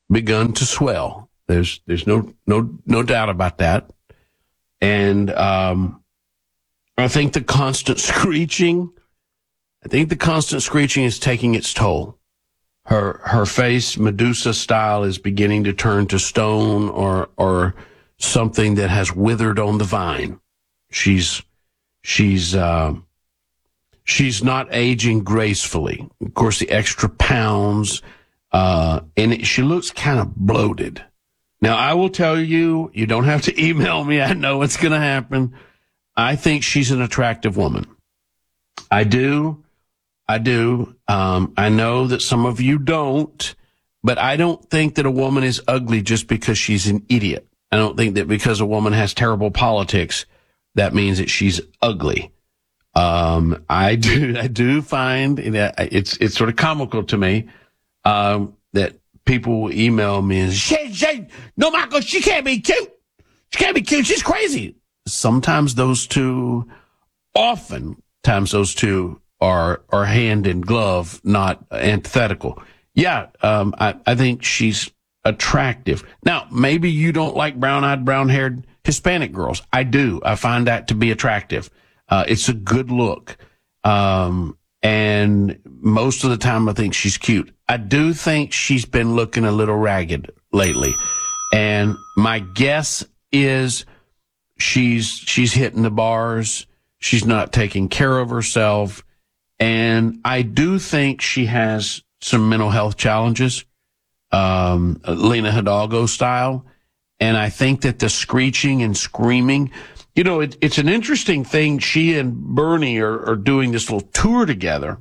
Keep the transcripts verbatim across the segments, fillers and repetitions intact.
begun to swell. There's there's no no no doubt about that. And um, I think the constant screeching, I think the constant screeching is taking its toll. Her her face, Medusa style, is beginning to turn to stone or or something that has withered on the vine. She's she's uh, she's not aging gracefully. Of course, the extra pounds, uh, and it, she looks kind of bloated. Now, I will tell you, you don't have to email me. I know what's going to happen. I think she's an attractive woman. I do. I do. Um, I know that some of you don't, but I don't think that a woman is ugly just because she's an idiot. I don't think that because a woman has terrible politics, that means that she's ugly. Um, I do, I do find that it's, it's sort of comical to me, um, that people will email me and say, she, no, Michael, she can't be cute. She can't be cute. She's crazy. Sometimes those two, often times those two are, are hand in glove, not antithetical. Yeah. Um, I, I think she's attractive. Now, maybe you don't like brown-eyed, brown-haired Hispanic girls. I do. I find that to be attractive. Uh, it's a good look. Um, and most of the time I think she's cute. I do think she's been looking a little ragged lately. And my guess is she's, she's hitting the bars. She's not taking care of herself. And I do think she has some mental health challenges, um, Lena Hidalgo style. And I think that the screeching and screaming, you know, it, it's an interesting thing. She and Bernie are, are doing this little tour together.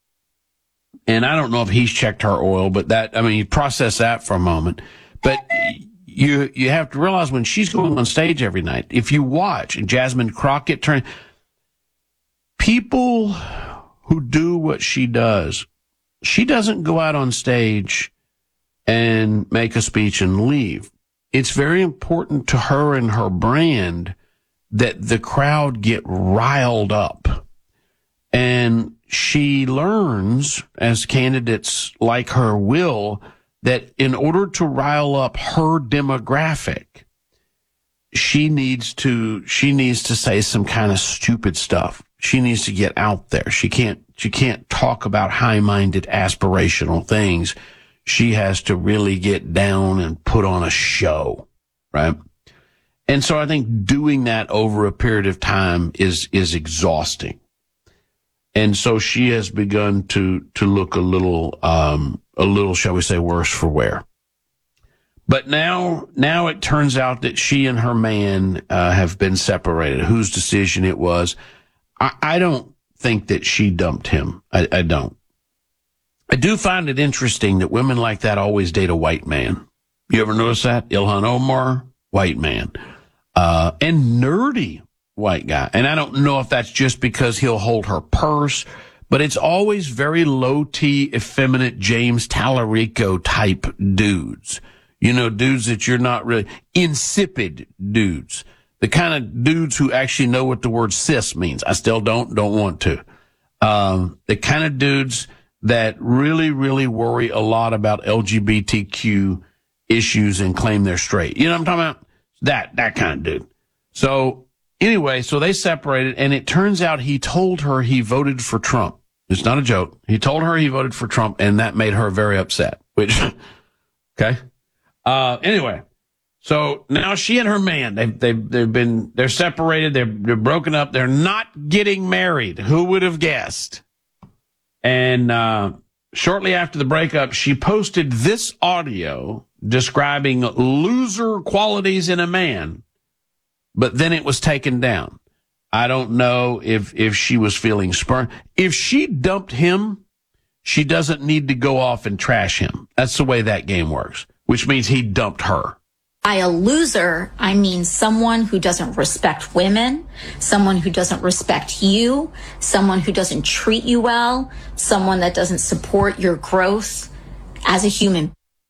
And I don't know if he's checked her oil, but that, I mean, you process that for a moment. But you, you have to realize when she's going on stage every night, if you watch and Jasmine Crockett turn, people who do what she does, she doesn't go out on stage and make a speech and leave. It's very important to her and her brand that the crowd get riled up. And she learns, as candidates like her will, that in order to rile up her demographic, she needs to, she needs to say some kind of stupid stuff. She needs to get out there. She can't, she can't talk about high-minded aspirational things. She has to really get down and put on a show, right? And so I think doing that over a period of time is, is exhausting. And so she has begun to, to look a little, um, a little, shall we say, worse for wear. But now, now it turns out that she and her man, uh, have been separated. Whose decision it was. I, I don't think that she dumped him. I, I don't. I do find it interesting that women like that always date a white man. You ever notice that? Ilhan Omar, white man. Uh, and nerdy white guy. And I don't know if that's just because he'll hold her purse, but it's always very low-T, effeminate James Tallarico type dudes. You know, dudes that you're not really, insipid dudes. The kind of dudes who actually know what the word cis means. I still don't, don't want to. Um, the kind of dudes that really, really worry a lot about L G B T Q issues and claim they're straight. You know what I'm talking about? That, that kind of dude. So anyway, so they separated, and it turns out he told her he voted for Trump. It's not a joke. He told her he voted for Trump, and that made her very upset, which, okay. Uh, anyway, so now she and her man, they've, they've, they've been, they're separated. They're, they're broken up. They're not getting married. Who would have guessed? And, uh, shortly after the breakup, she posted this audio describing loser qualities in a man, but then it was taken down. I don't know if, if she was feeling spurned. If she dumped him, she doesn't need to go off and trash him. That's the way that game works, which means he dumped her. By a loser, I mean someone who doesn't respect women, someone who doesn't respect you, someone who doesn't treat you well, someone that doesn't support your growth as a human.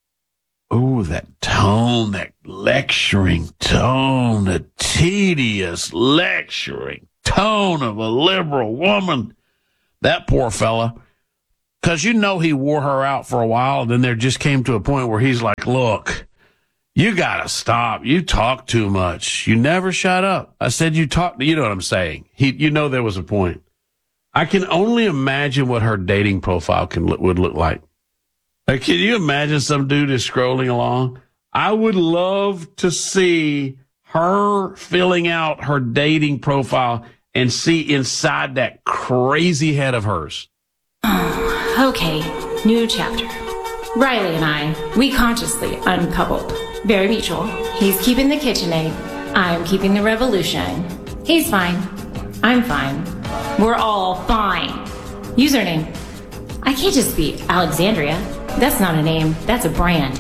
Oh, that tone, that lecturing tone, the tedious lecturing tone of a liberal woman. That poor fella Because you know he wore her out for a while, and then there just came to a point where he's like, look, you got to stop. You talk too much. You never shut up. I said you talk. You know what I'm saying? He, you know there was a point. I can only imagine what her dating profile can would look like. Like, can you imagine some dude is scrolling along? I would love to see her filling out her dating profile and see inside that crazy head of hers. Oh, okay. New chapter. Riley and I, we consciously uncoupled. Very mutual. He's keeping the KitchenAid. I'm keeping the revolution. He's fine. I'm fine. We're all fine. Username. I can't just be Alexandria. That's not a name. That's a brand.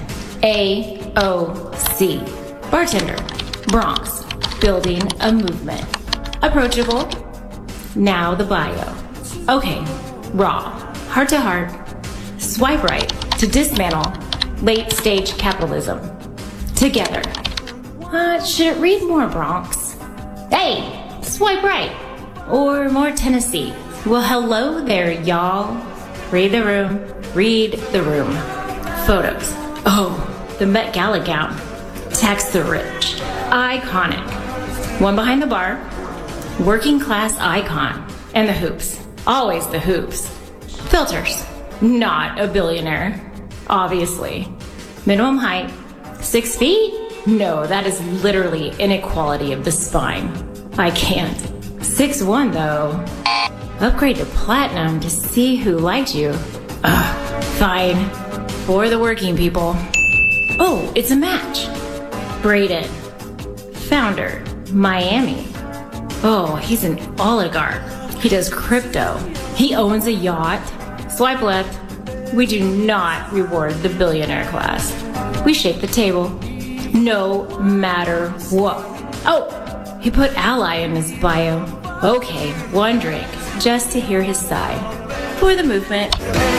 A O C. Bartender. Bronx. Building a movement. Approachable. Now the bio. Okay. Raw. Heart to heart. Swipe right to dismantle late stage capitalism. Together. Uh, should it read more Bronx? Hey, swipe right. Or more Tennessee. Well, hello there, y'all. Read the room. Read the room. Photos. Oh, the Met Gala gown. Tax the rich. Iconic. One behind the bar. Working class icon. And the hoops. Always the hoops. Filters. Not a billionaire. Obviously. Minimum height. Six feet? No, that is literally inequality of the spine. I can't. Six one though. Upgrade to platinum to see who liked you. Ugh, fine. For the working people. Oh, it's a match. Braden. Founder. Miami. Oh, he's an oligarch. He does crypto. He owns a yacht. Swipe left. We do not reward the billionaire class. We shake the table. No matter what. Oh, he put ally in his bio. Okay, one drink, just to hear his side. For the movement.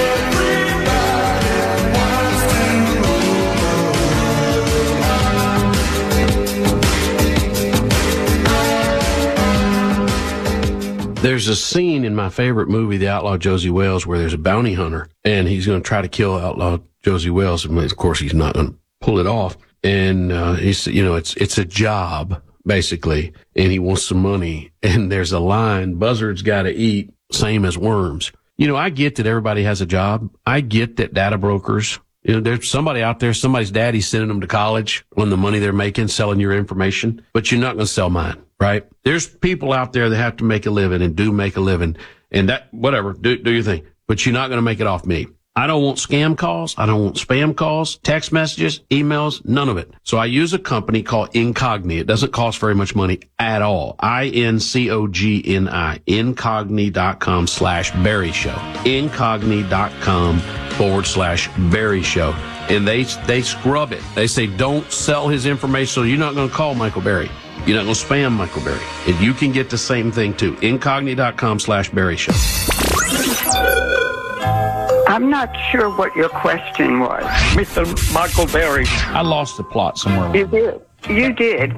There's a scene in my favorite movie, The Outlaw Josie Wales, where there's a bounty hunter, and he's going to try to kill Outlaw Josie Wales. And of course, he's not going to pull it off. And uh, he's, you know, it's it's a job, basically, and he wants some money. And there's a line, buzzards got to eat, same as worms. You know, I get that everybody has a job. I get that data brokers, you know, there's somebody out there, somebody's daddy's sending them to college on the money they're making, selling your information, but you're not going to sell mine, right? There's people out there that have to make a living and do make a living, and that, whatever, do, do your thing, but you're not going to make it off me. I don't want scam calls. I don't want spam calls, text messages, emails, none of it. So I use a company called Incogni. It doesn't cost very much money at all. I N C O G N I. Incogni.com slash Berry Show. Incogni.com forward slash Berry Show. And they, they scrub it. They say, don't sell his information. So you're not going to call Michael Berry. You're not going to spam Michael Berry. And you can get the same thing too. Incogni.com slash Berry Show. I'm not sure what your question was. Mister Michael Berry. I lost the plot somewhere. You did. You did.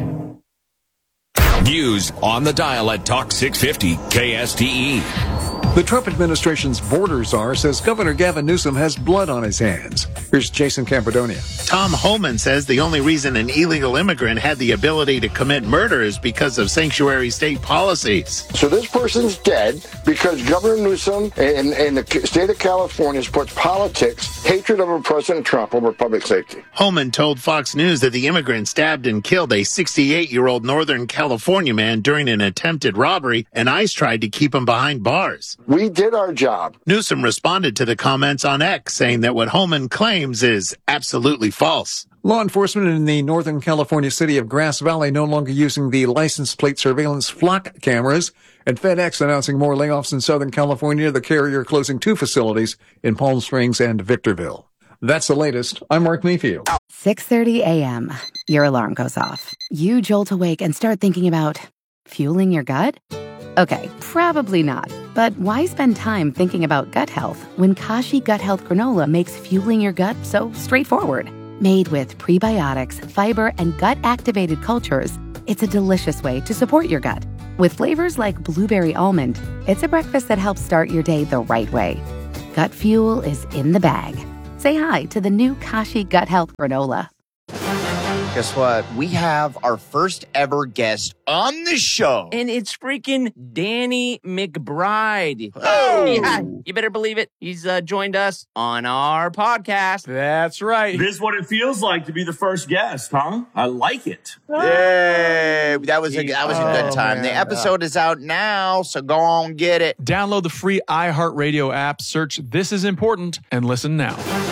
News on the dial at Talk six fifty K S T E. The Trump administration's border czar says Governor Gavin Newsom has blood on his hands. Here's Jason Campidonia. Tom Homan says the only reason an illegal immigrant had the ability to commit murder is because of sanctuary state policies. So this person's dead because Governor Newsom and, and the state of California puts politics, hatred over President Trump over public safety. Homan told Fox News that the immigrant stabbed and killed a sixty-eight-year-old Northern California man during an attempted robbery, and ICE tried to keep him behind bars. We did our job. Newsom responded to the comments on X, saying that what Homan claims is absolutely false. Law enforcement in the Northern California city of Grass Valley no longer using the license plate surveillance flock cameras, and FedEx announcing more layoffs in Southern California, the carrier closing two facilities in Palm Springs and Victorville. That's the latest. I'm Mark Mayfield. six thirty a.m. Your alarm goes off. You jolt awake and start thinking about fueling your gut? Okay, probably not. But why spend time thinking about gut health when Kashi Gut Health Granola makes fueling your gut so straightforward? Made with prebiotics, fiber, and gut-activated cultures, it's a delicious way to support your gut. With flavors like blueberry almond, it's a breakfast that helps start your day the right way. gut fuel is in the bag. Say hi to the new Kashi Gut Health Granola. Guess what? We have our first ever guest on the show. And it's freaking Danny McBride. Oh! Yeah, you better believe it. He's uh, joined us on our podcast. That's right. This is what it feels like to be the first guest, huh? I like it. Yay! That was a, that was a good Oh, time. man. The episode is out now, so go on get it. Download the free iHeartRadio app, search This Is Important, and listen now.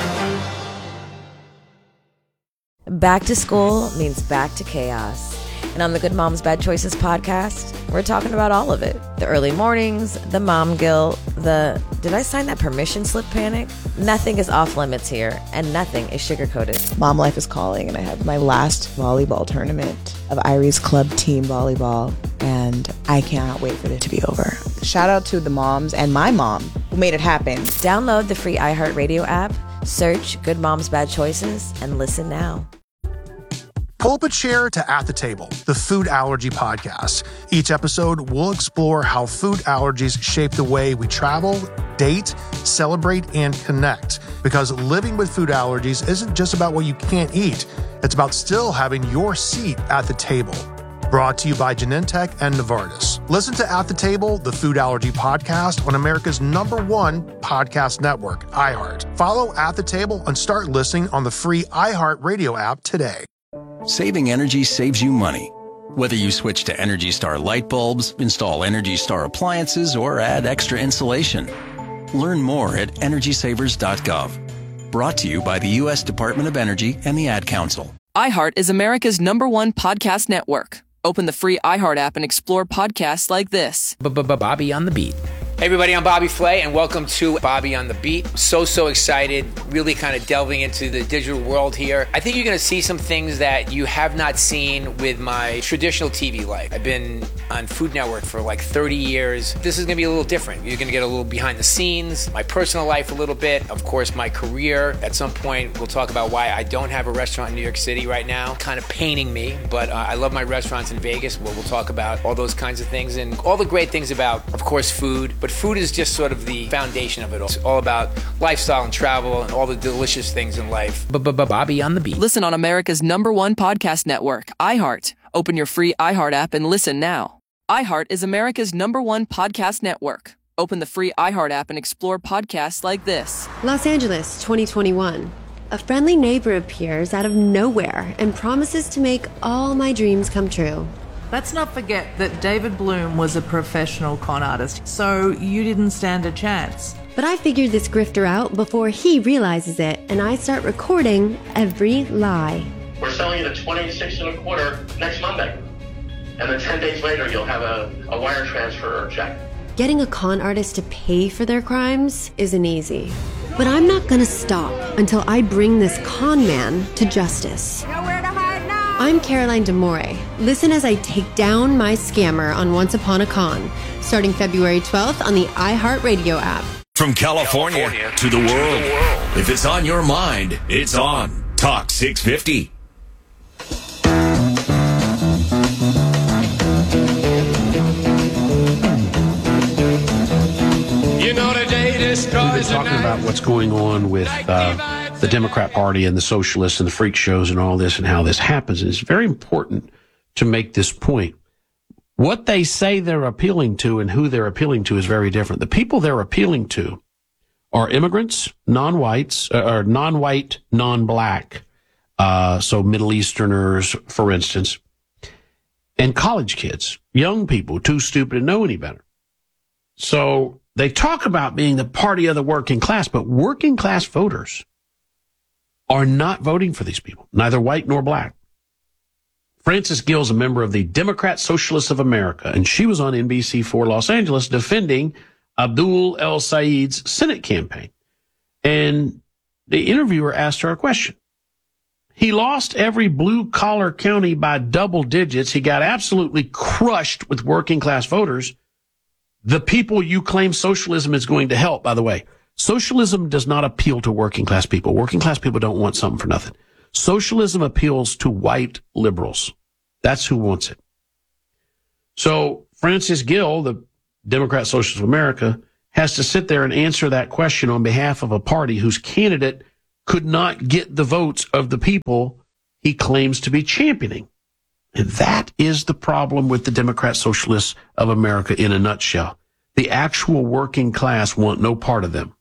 Back to school means back to chaos. And on the Good Moms Bad Choices podcast, we're talking about all of it. The early mornings, the mom guilt, the did I sign that permission slip panic? Nothing is off limits here, and nothing is sugar-coated. Mom life is calling, and I have my last volleyball tournament of Irie's Club Team Volleyball, and I cannot wait for it to be over. Shout out to the moms and my mom who made it happen. Download the free iHeartRadio app, search Good Moms Bad Choices, and listen now. Pull up a chair to At the Table, the food allergy podcast. Each episode, we'll explore how food allergies shape the way we travel, date, celebrate, and connect. Because living with food allergies isn't just about what you can't eat. It's about still having your seat at the table. Brought to you by Genentech and Novartis. Listen to At the Table, the food allergy podcast on America's number one podcast network, iHeart. Follow At the Table and start listening on the free iHeart Radio app today. Saving energy saves you money. Whether you switch to Energy Star light bulbs, install Energy Star appliances, or add extra insulation. Learn more at energy savers dot gov. Brought to you by the U S Department of Energy and the Ad Council. iHeart is America's number one podcast network. Open the free iHeart app and explore podcasts like this. Bobby on the Beat. Hey everybody, I'm Bobby Flay, and welcome to Bobby on the Beat. So, so excited, really kind of delving into the digital world here. I think you're going to see some things that you have not seen with my traditional T V life. I've been on Food Network for like thirty years. This is going to be a little different. You're going to get a little behind the scenes, my personal life a little bit, of course, my career. At some point, we'll talk about why I don't have a restaurant in New York City right now, kind of paining me, but uh, I love my restaurants in Vegas, where we'll talk about all those kinds of things and all the great things about, of course, food. But food is just sort of the foundation of it all. It's all about lifestyle and travel and all the delicious things in life. Bobby on the Beat. Listen on America's number one podcast network, iHeart. Open your free iHeart app and listen now. iHeart is America's number one podcast network. Open the free iHeart app and explore podcasts like this. Los Angeles, twenty twenty-one. A friendly neighbor appears out of nowhere and promises to make all my dreams come true. Let's not forget that David Bloom was a professional con artist, so you didn't stand a chance. But I figured this grifter out before he realizes it, and I start recording every lie. We're selling it at twenty-six and a quarter next Monday. And then ten days later, you'll have a, a wire transfer or check. Getting a con artist to pay for their crimes isn't easy. But I'm not gonna stop until I bring this con man to justice. Nowhere to hide now! I'm Caroline D'Amore. Listen as I take down my scammer on Once Upon a Con, starting February twelfth on the iHeartRadio app. From California, California to, the, world. to the world. If it's on your mind, it's on Talk six fifty. You know the day destroys We've been talking about what's going on with uh, the Democrat Party and the socialists and the freak shows and all this and how this happens. And it's very important to make this point. What they say they're appealing to and who they're appealing to is very different. The people they're appealing to are immigrants, non-whites, uh, or non-white, non-black, uh, so Middle Easterners, for instance, and college kids, young people too stupid to know any better. So they talk about being the party of the working class, but working class voters are not voting for these people, neither white nor black. Frances Gill is a member of the Democrat Socialists of America, and she was on N B C four Los Angeles defending Abdul El Sayed's Senate campaign. And the interviewer asked her a question. He lost every blue-collar county by double digits. He got absolutely crushed with working-class voters. The people you claim socialism is going to help, by the way. Socialism does not appeal to working-class people. Working-class people don't want something for nothing. Socialism appeals to white liberals. That's who wants it. So Frances Gill, the Democrat Socialist of America, has to sit there and answer that question on behalf of a party whose candidate could not get the votes of the people he claims to be championing. And that is the problem with the Democrat Socialists of America in a nutshell. The actual working class want no part of them.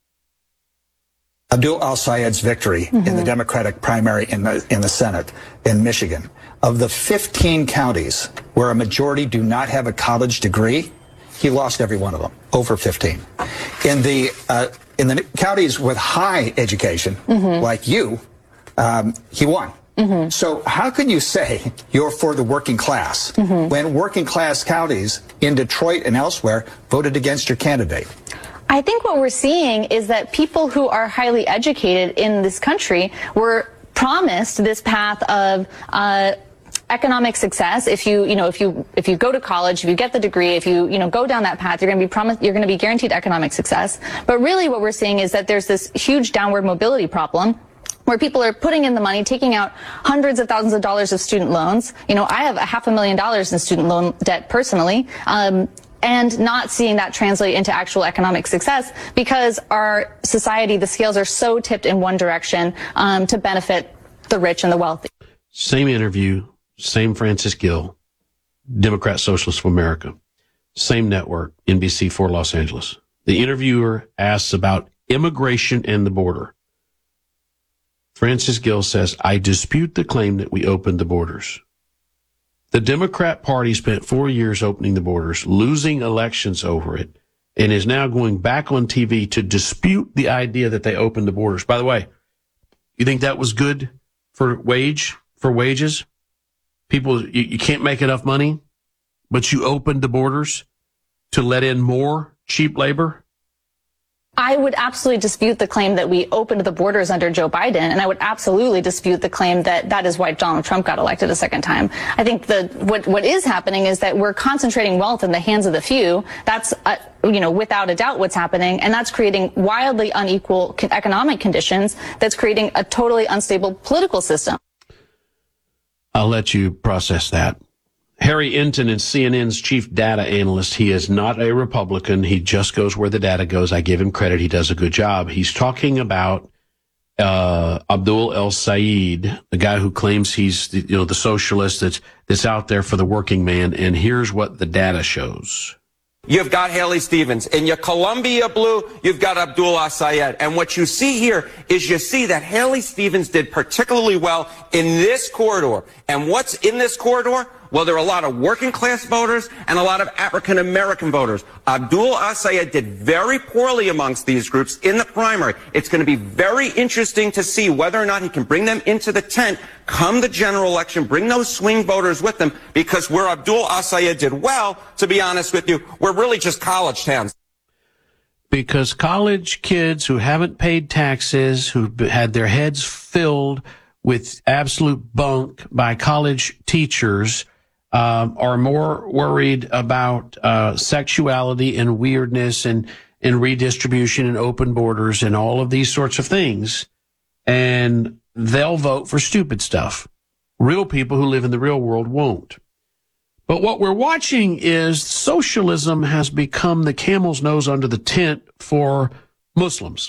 Abdul al-Sayed's victory mm-hmm. in the Democratic primary in the in the Senate in Michigan. Of the fifteen counties where a majority do not have a college degree, he lost every one of them, over fifteen. In the uh, in the counties with high education, mm-hmm. like you, um, he won. Mm-hmm. So how can you say you're for the working class mm-hmm. when working class counties in Detroit and elsewhere voted against your candidate? I think what we're seeing is that people who are highly educated in this country were promised this path of uh, economic success. If you, you know, if you if you go to college, if you get the degree, if you, you know, go down that path, you're going to be promised, you're going to be guaranteed economic success. But really, what we're seeing is that there's this huge downward mobility problem, where people are putting in the money, taking out hundreds of thousands of dollars of student loans. You know, I have a half a million dollars in student loan debt personally. Um, and not seeing that translate into actual economic success because our society, the scales are so tipped in one direction um, to benefit the rich and the wealthy. Same interview, same Francis Gill, Democrat Socialists of America, same network, N B C four Los Angeles. The interviewer asks about immigration and the border. Francis Gill says, I dispute the claim that we opened the borders. The Democrat Party spent four years opening the borders, losing elections over it, and is now going back on T V to dispute the idea that they opened the borders. By the way, you think that was good for wage, for wages? People, you, you can't make enough money, but you opened the borders to let in more cheap labor? I would absolutely dispute the claim that we opened the borders under Joe Biden, and I would absolutely dispute the claim that that is why Donald Trump got elected a second time. I think that what what is happening is that we're concentrating wealth in the hands of the few. That's, uh, you know, without a doubt what's happening, and that's creating wildly unequal economic conditions. That's creating a totally unstable political system. I'll let you process that. Harry Enton is C N N's chief data analyst. He is not a Republican. He just goes where the data goes. I give him credit. He does a good job. He's talking about uh Abdul el-Sayed, the guy who claims he's the, you know, the socialist that's that's out there for the working man. And here's what the data shows. You've got Haley Stevens. In your Columbia blue, you've got Abdul al-Sayed. And what you see here is you see that Haley Stevens did particularly well in this corridor. And what's in this corridor? Well, there are a lot of working class voters and a lot of African American voters. Abdul al-Sayed did very poorly amongst these groups in the primary. It's going to be very interesting to see whether or not he can bring them into the tent come the general election, bring those swing voters with them, because where Abdul al-Sayed did well, to be honest with you, we're really just college towns. Because college kids who haven't paid taxes, who had their heads filled with absolute bunk by college teachers, Um, are more worried about uh, sexuality and weirdness and, and redistribution and open borders and all of these sorts of things. And they'll vote for stupid stuff. Real people who live in the real world won't. But what we're watching is socialism has become the camel's nose under the tent for Muslims.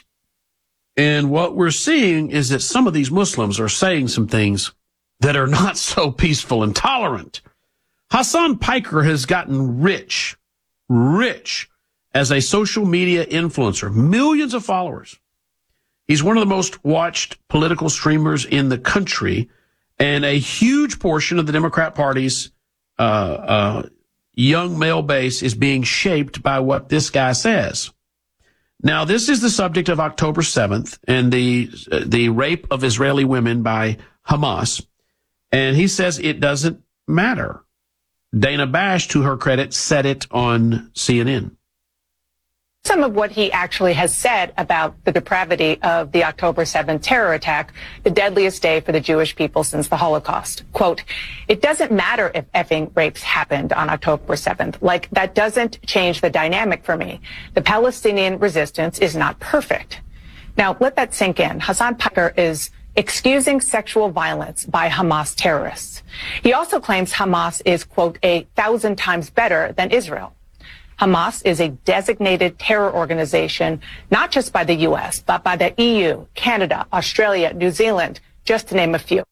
And what we're seeing is that some of these Muslims are saying some things that are not so peaceful and tolerant. Hassan Piker has gotten rich, rich as a social media influencer, millions of followers. He's one of the most watched political streamers in the country, and a huge portion of the Democrat Party's uh, uh, young male base is being shaped by what this guy says. Now, this is the subject of October seventh and the uh, the rape of Israeli women by Hamas, and he says it doesn't matter. Dana Bash, to her credit, said it on C N N. Some of what he actually has said about the depravity of the October seventh terror attack, the deadliest day for the Jewish people since the Holocaust. Quote, it doesn't matter if effing rapes happened on October seventh. Like, that doesn't change the dynamic for me. The Palestinian resistance is not perfect. Now, let that sink in. Hassan Piker is excusing sexual violence by Hamas terrorists. He also claims Hamas is, quote, a thousand times better than Israel. Hamas is a designated terror organization, not just by the U S, but by the E U, Canada, Australia, New Zealand, just to name a few.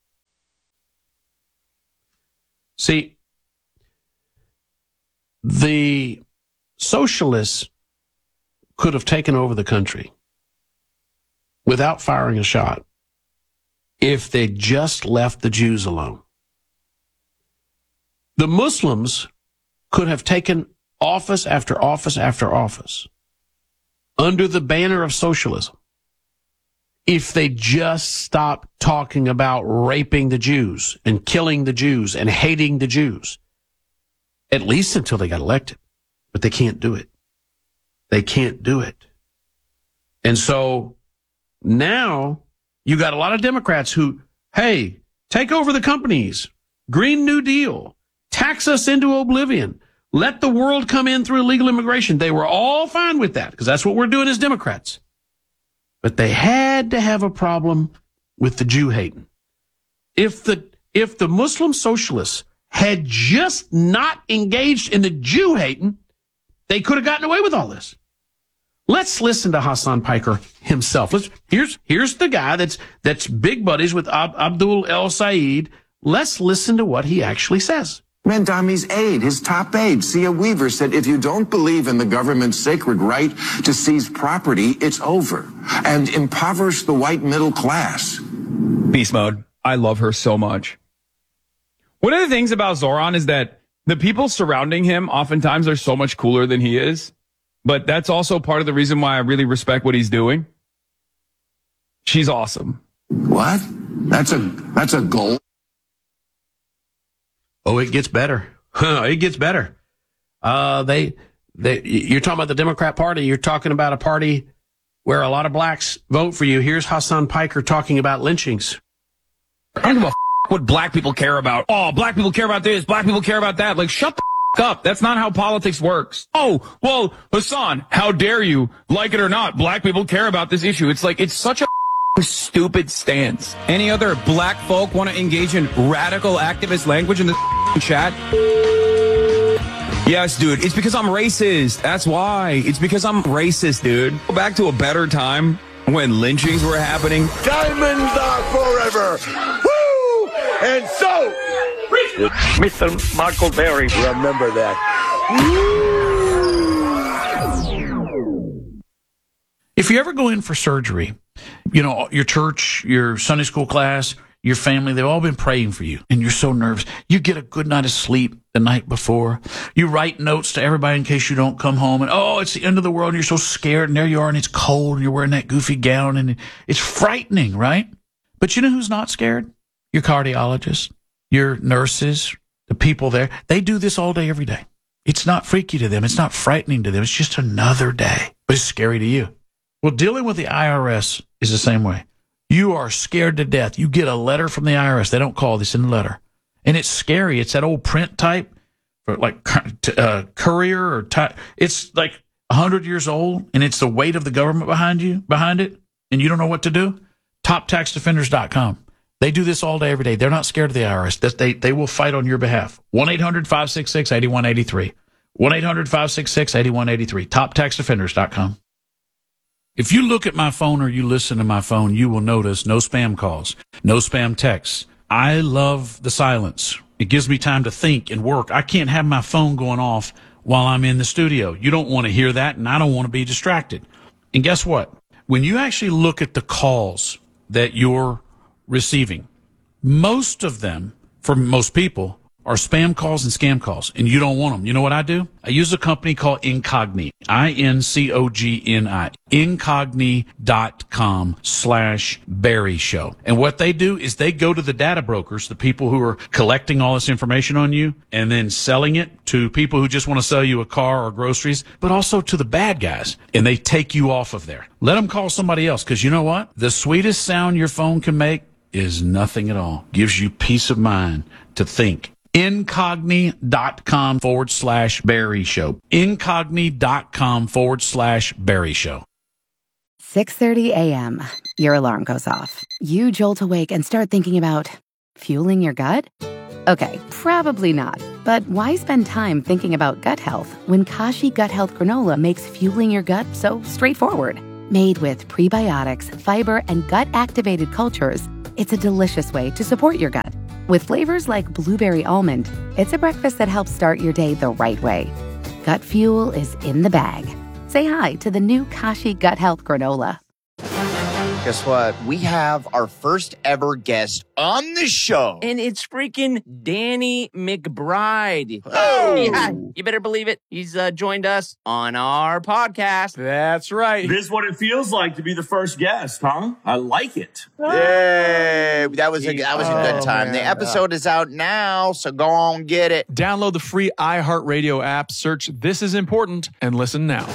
See, the socialists could have taken over the country without firing a shot if they just left the Jews alone. The Muslims could have taken office after office after office under the banner of socialism if they just stopped talking about raping the Jews and killing the Jews and hating the Jews, at least until they got elected. But they can't do it. They can't do it. And so now you got a lot of Democrats who, hey, take over the companies, Green New Deal, tax us into oblivion, let the world come in through illegal immigration. They were all fine with that because that's what we're doing as Democrats. But they had to have a problem with the Jew hating. If the if the Muslim socialists had just not engaged in the Jew hating, they could have gotten away with all this. Let's listen to Hassan Piker himself. Let's, here's here's the guy that's that's big buddies with Ab, Abdul El Sayed. Let's listen to what he actually says. Mandami's aide, his top aide, Sia Weaver, said if you don't believe in the government's sacred right to seize property, it's over, and impoverish the white middle class. Beast mode. I love her so much. One of the things about Zoran is that the people surrounding him oftentimes are so much cooler than he is, but that's also part of the reason why I really respect what he's doing. She's awesome. What? That's a that's a goal. Oh, it gets better. It gets better. Uh, they, they, you're talking about the Democrat Party. You're talking about a party where a lot of blacks vote for you. Here's Hassan Piker talking about lynchings. I don't give a f- what black people care about. Oh, black people care about this. Black people care about that. Like, shut the f- up. That's not how politics works. Oh, well, Hassan, how dare you? Like it or not, black people care about this issue. It's like, it's such a stupid stance. Any other black folk want to engage in radical activist language in the chat? Yes, dude. It's because I'm racist. That's why. It's because I'm racist, dude. Go back to a better time when lynchings were happening. Diamonds are forever. Woo! And so, Mister Michael Berry, remember that. If you ever go in for surgery, you know, your church, your Sunday school class, your family, they've all been praying for you, and you're so nervous. You get a good night of sleep the night before. You write notes to everybody in case you don't come home, and oh, it's the end of the world, and you're so scared, and there you are, and it's cold, and you're wearing that goofy gown, and it's frightening, right? But you know who's not scared? Your cardiologist, your nurses, the people there. They do this all day, every day. It's not freaky to them. It's not frightening to them. It's just another day, but it's scary to you. Well, dealing with the I R S is the same way. You are scared to death. You get a letter from the I R S. They don't call this in the letter. And it's scary. It's that old print type, like uh, courier or type. It's like one hundred years old, and it's the weight of the government behind you, behind it, and you don't know what to do. top tax defenders dot com. They do this all day, every day. They're not scared of the I R S. They, they will fight on your behalf. one eight hundred five six six eight one eight three. one eight hundred five six six eight one eight three. top tax defenders dot com. If you look at my phone or you listen to my phone, you will notice no spam calls, no spam texts. I love the silence. It gives me time to think and work. I can't have my phone going off while I'm in the studio. You don't want to hear that, and I don't want to be distracted. And guess what? When you actually look at the calls that you're receiving, most of them, for most people, are spam calls and scam calls, and you don't want them. You know what I do? I use a company called Incogni, I N C O G N I, incogni dot com slash Barry Show. And what they do is they go to the data brokers, the people who are collecting all this information on you, and then selling it to people who just want to sell you a car or groceries, but also to the bad guys, and they take you off of there. Let them call somebody else, because you know what? The sweetest sound your phone can make is nothing at all. Gives you peace of mind to think. Incogni.com forward slash Barry Show. Incogni.com forward slash Barry Show. six thirty a.m. Your alarm goes off. You jolt awake and start thinking about fueling your gut? Okay, probably not. But why spend time thinking about gut health when Kashi Gut Health Granola makes fueling your gut so straightforward? Made with prebiotics, fiber, and gut-activated cultures, it's a delicious way to support your gut. With flavors like blueberry almond, it's a breakfast that helps start your day the right way. Gut fuel is in the bag. Say hi to the new Kashi Gut Health Granola. Guess what? We have our first ever guest on the show. And it's freaking Danny McBride. Oh! Yeah, you better believe it. He's uh, joined us on our podcast. That's right. This is what it feels like to be the first guest, huh? I like it. Yay! That was a, that was a good time. Oh, the man. episode is out now, so go on, get it. Download the free iHeartRadio app, search This Is Important, and listen now.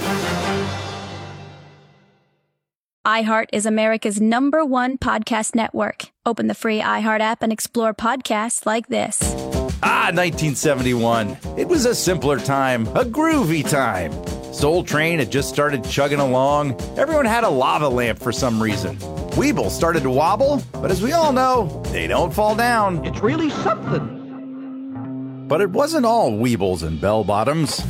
iHeart is America's number one podcast network. Open the free iHeart app and explore podcasts like this. Ah, nineteen seventy-one. It was a simpler time, a groovy time. Soul Train had just started chugging along. Everyone had a lava lamp for some reason. Weeble started to wobble, but as we all know, they don't fall down. It's really something. But it wasn't all Weebles and bell-bottoms.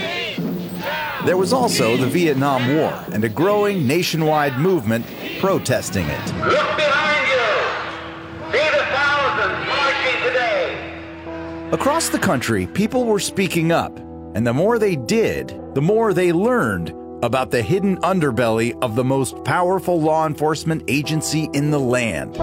There was also the Vietnam War and a growing nationwide movement protesting it. Look behind you. See the thousands marching today. Across the country, people were speaking up, and the more they did, the more they learned about the hidden underbelly of the most powerful law enforcement agency in the land.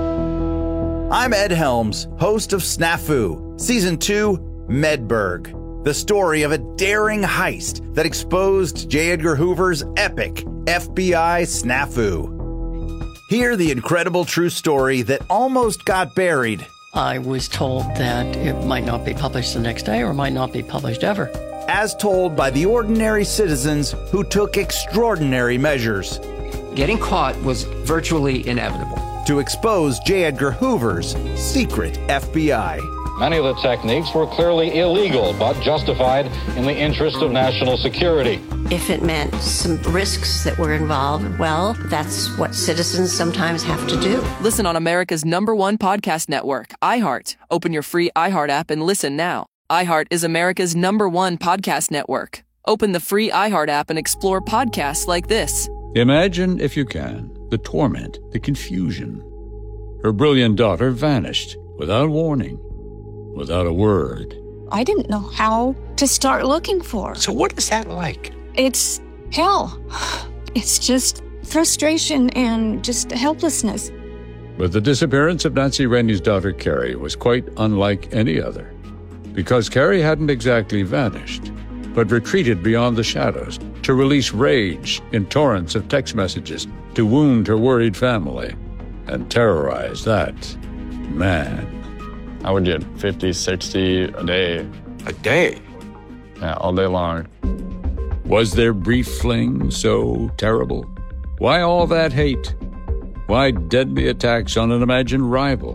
I'm Ed Helms, host of Snafu, Season two, Medberg. The story of a daring heist that exposed J. Edgar Hoover's epic F B I snafu. Hear the incredible true story that almost got buried. I was told that it might not be published the next day or might not be published ever. As told by the ordinary citizens who took extraordinary measures. Getting caught was virtually inevitable. To expose J. Edgar Hoover's secret F B I. Many of the techniques were clearly illegal, but justified in the interest of national security. If it meant some risks that were involved, well, that's what citizens sometimes have to do. Listen on America's number one podcast network, iHeart. Open your free iHeart app and listen now. iHeart is America's number one podcast network. Open the free iHeart app and explore podcasts like this. Imagine, if you can, the torment, the confusion. Her brilliant daughter vanished without warning. Without a word. I didn't know how to start looking for. So what is that like? It's hell. It's just frustration and just helplessness. But the disappearance of Nancy Rainey's daughter, Carrie, was quite unlike any other. Because Carrie hadn't exactly vanished, but retreated beyond the shadows to release rage in torrents of text messages to wound her worried family and terrorize that man. I would get fifty, sixty a day. A day? Yeah, all day long. Was their brief fling so terrible? Why all that hate? Why deadly attacks on an imagined rival?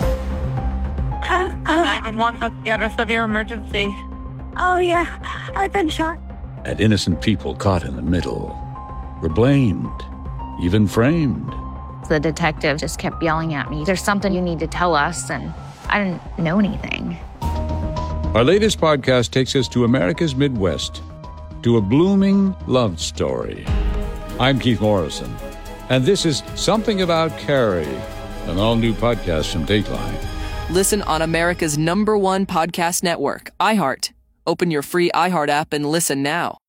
nine one one, get a severe emergency. Oh, yeah, I've been shot. And innocent people caught in the middle were blamed, even framed. The detective just kept yelling at me, "There's something you need to tell us," and I didn't know anything. Our latest podcast takes us to America's Midwest, to a blooming love story. I'm Keith Morrison, and this is Something About Carrie, an all-new podcast from Dateline. Listen on America's number one podcast network, iHeart. Open your free iHeart app and listen now.